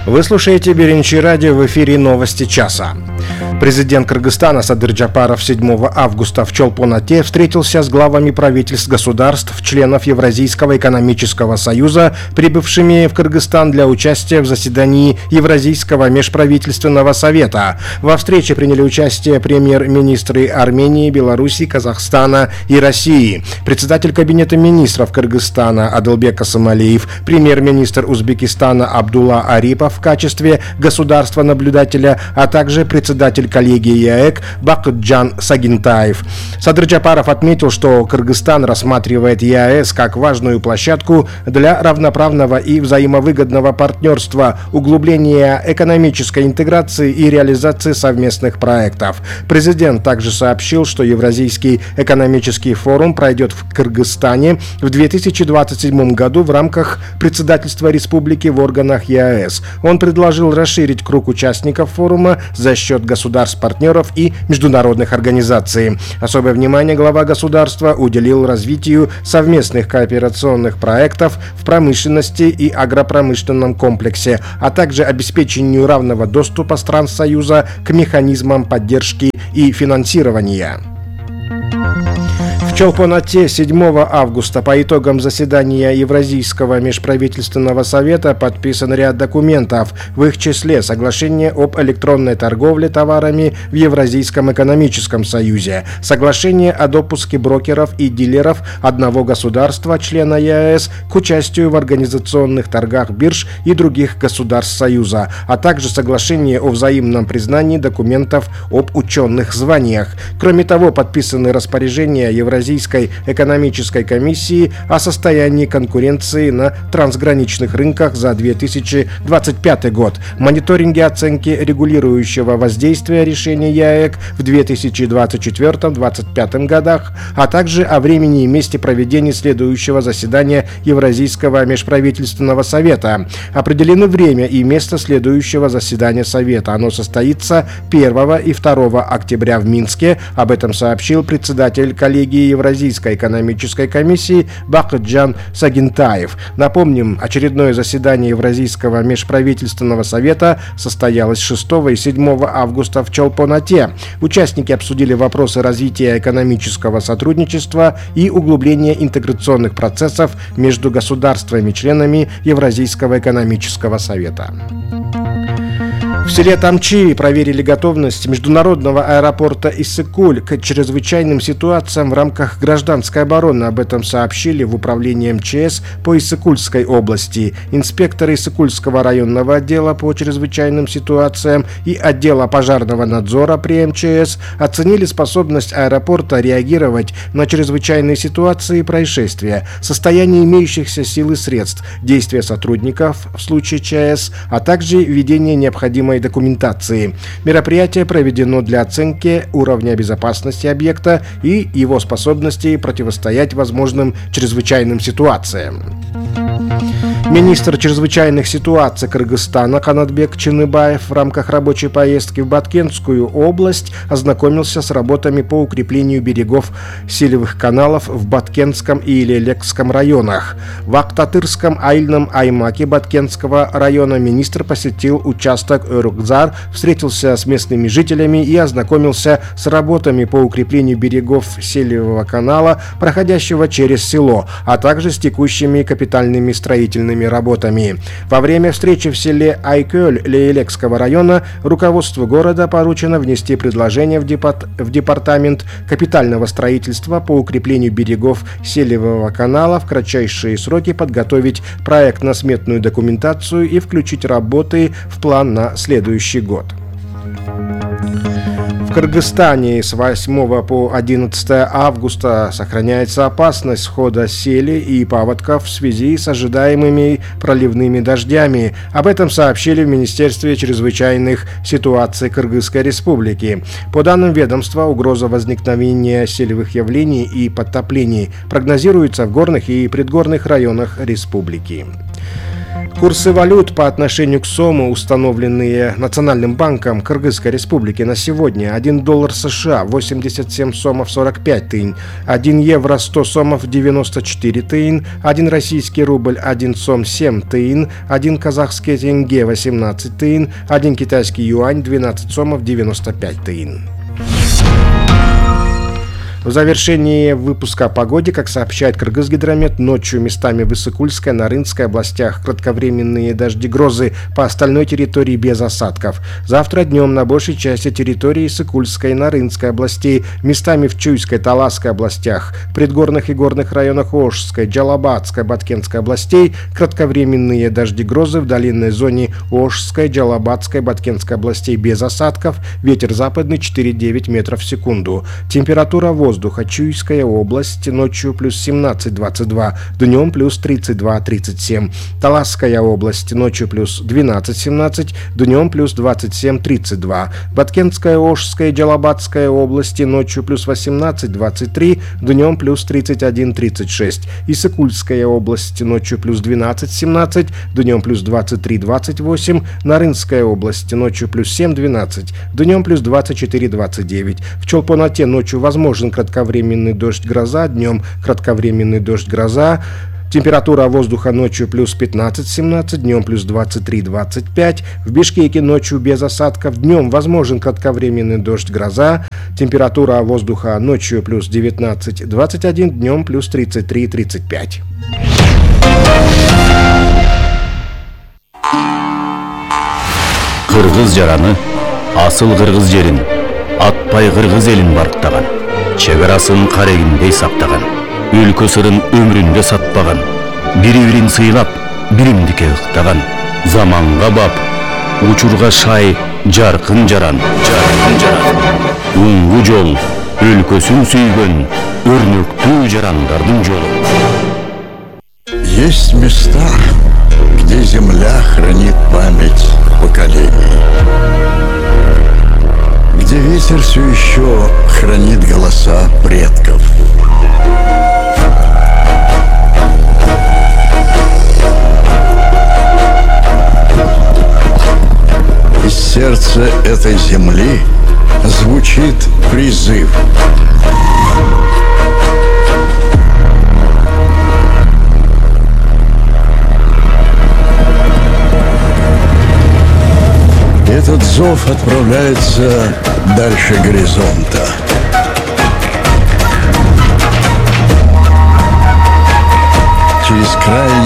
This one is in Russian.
Вы слушаете Беренчи радио, в эфире новости часа. Президент Кыргызстана Садыр Джапаров 7 августа в Чолпон-Ате встретился с главами правительств государств, членов Евразийского экономического союза, прибывшими в Кыргызстан для участия в заседании Евразийского межправительственного совета. Во встрече приняли участие премьер-министры Армении, Беларуси, Казахстана и России, председатель Кабинета министров Кыргызстана Адылбек Асымалиев, премьер-министр Узбекистана Абдулла Арипов в качестве государства-наблюдателя, а также председатель коллегии ЕАЭК Бакытжан Сагинтаев. Садыр Джапаров отметил, что Кыргызстан рассматривает ЕАЭС как важную площадку для равноправного и взаимовыгодного партнерства, углубления экономической интеграции и реализации совместных проектов. Президент также сообщил, что Евразийский экономический форум пройдет в Кыргызстане в 2027 году в рамках председательства республики в органах ЕАЭС. Он предложил расширить круг участников форума за счет государств-партнеров и международных организаций. Особое внимание глава государства уделил развитию совместных кооперационных проектов в промышленности и агропромышленном комплексе, а также обеспечению равного доступа стран Союза к механизмам поддержки и финансирования. В Чолпон-Ате 7 августа по итогам заседания Евразийского межправительственного совета подписан ряд документов, в их числе соглашение об электронной торговле товарами в Евразийском экономическом союзе, соглашение о допуске брокеров и дилеров одного государства, члена ЕАЭС, к участию в организационных торгах бирж и других государств Союза, а также соглашение о взаимном признании документов об ученых званиях. Кроме того, подписаны распоряжения Евразийской экономической комиссии о состоянии конкуренции на трансграничных рынках за 2025 год, мониторинге оценки регулирующего воздействия решения ЕАЭК в 2024-2025 годах, а также о времени и месте проведения следующего заседания Евразийского межправительственного совета. Определены время и место следующего заседания совета. Оно состоится 1 и 2 октября в Минске. Об этом сообщил председатель коллегии Евразийской экономической комиссии Бакытжан Сагинтаев. Напомним, очередное заседание Евразийского межправительственного совета состоялось 6 и 7 августа в Чолпон-Ате. Участники обсудили вопросы развития экономического сотрудничества и углубления интеграционных процессов между государствами-членами Евразийского экономического совета. В селе Тамчи проверили готовность международного аэропорта Иссык-Куль к чрезвычайным ситуациям в рамках гражданской обороны. Об этом сообщили в управлении МЧС по Иссык-Кульской области. Инспекторы Иссык-Кульского районного отдела по чрезвычайным ситуациям и отдела пожарного надзора при МЧС оценили способность аэропорта реагировать на чрезвычайные ситуации и происшествия, состояние имеющихся сил и средств, действия сотрудников в случае ЧС, а также ведение необходимой документации. Мероприятие проведено для оценки уровня безопасности объекта и его способности противостоять возможным чрезвычайным ситуациям. Министр чрезвычайных ситуаций Кыргызстана Канатбек Чыныбаев в рамках рабочей поездки в Баткенскую область ознакомился с работами по укреплению берегов селевых каналов в Баткенском и Лелекском районах. В Актатырском аильном аймаке Баткенского района министр посетил участок Өрукзар, встретился с местными жителями и ознакомился с работами по укреплению берегов селевого канала, проходящего через село, а также с текущими капитальными строительными работами. Во время встречи в селе Айкёль Лелекского района руководству города поручено внести предложение в департамент капитального строительства по укреплению берегов селевого канала, в кратчайшие сроки подготовить проектно-сметную документацию и включить работы в план на следующий год. В Кыргызстане с 8 по 11 августа сохраняется опасность схода сели и паводков в связи с ожидаемыми проливными дождями. Об этом сообщили в Министерстве чрезвычайных ситуаций Кыргызской Республики. По данным ведомства, угроза возникновения селевых явлений и подтоплений прогнозируется в горных и предгорных районах республики. Курсы валют по отношению к СОМу, установленные Национальным банком Кыргызской Республики на сегодня: 1 доллар США 87 сомов 45 тыин, 1 евро 100 сомов 94 тыин, 1 российский рубль 1 сом 7 тыин, 1 казахский тенге 18 тыин, 1 китайский юань 12 сомов 95 тыин. В завершении выпуска о погоде, как сообщает Кыргызгидромет, ночью местами в Иссык-Кульской, Нарынской областях кратковременные дожди, грозы, по остальной территории без осадков. Завтра днем на большей части территории Иссык-Кульской и Нарынской областей, местами в Чуйской, Таласской областях, предгорных и горных районах Ошской, Джалабадской, Баткенской областей кратковременные дожди, грозы, в долинной зоне Ошской, Джалабадской, Баткенской областей без осадков, ветер западный 4,9 метров в секунду. Температура воздуха: Чуйская область ночью плюс 17-22, днем плюс 32-37. Таласская область ночью плюс 12-17, днем плюс 27-32. Баткенская, Ошская, Джалабадская области ночью плюс 18-23, днем плюс 31-36. Иссык-Кульская область ночью плюс 12-17, днем плюс 23-28. Нарынская область ночью плюс 7-12, днем плюс 24-29. В Чолпон-Ате ночью возможен кратковременный дождь, гроза, днем кратковременный дождь, гроза. Температура воздуха ночью плюс 15-17, днем плюс 23-25. В Бишкеке ночью без осадков, днем возможен кратковременный дождь, гроза. Температура воздуха ночью плюс 19-21, днем плюс 33-35. Кыргыз жараны, асыл кыргыз жерин, атпай кыргыз элин барктаган. Чегарасын карегиндей сактаган, өлкө сырын өмүрүндө сатпаган, бири-бирин сыйлап, биримдикке ыктаган, заманга бап, учурга шай, жаркын жаран, уңгу жол, өлкөсүн сүйгөн, өрнөктүү жарандардын жолу. Есть места, где земля хранит память поколений, где ветер все еще хранит голоса предков. Из сердца этой земли звучит призыв. Этот зов отправляется дальше горизонта. Через край